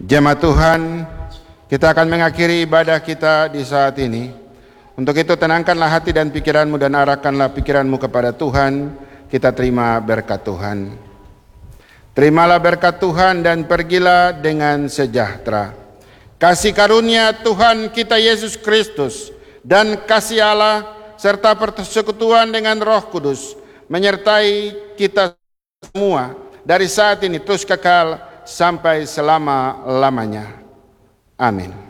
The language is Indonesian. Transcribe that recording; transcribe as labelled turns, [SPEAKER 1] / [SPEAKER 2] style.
[SPEAKER 1] Jemaat Tuhan, kita akan mengakhiri ibadah kita di saat ini. Untuk itu tenangkanlah hati dan pikiranmu dan arahkanlah pikiranmu kepada Tuhan. Kita terima berkat Tuhan. Terimalah berkat Tuhan dan pergilah dengan sejahtera. Kasih karunia Tuhan kita Yesus Kristus dan kasih Allah serta persekutuan dengan Roh Kudus menyertai kita semua dari saat ini terus kekal sampai selama-lamanya. Amin.